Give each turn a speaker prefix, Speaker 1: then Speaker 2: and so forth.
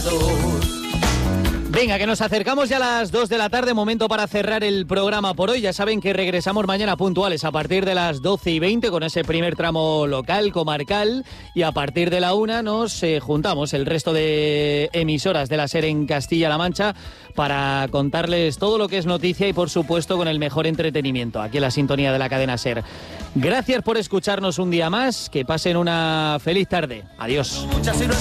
Speaker 1: Venga, que nos acercamos ya a las 2 de la tarde, momento para cerrar el programa por hoy. Ya saben que regresamos mañana puntuales a partir de las 12:20 con ese primer tramo local, comarcal, y a partir de la 1 nos juntamos el resto de emisoras de la SER en Castilla-La Mancha para contarles todo lo que es noticia y, por supuesto, con el mejor entretenimiento, aquí en la sintonía de la cadena SER. Gracias por escucharnos un día más, que pasen una feliz tarde. Adiós.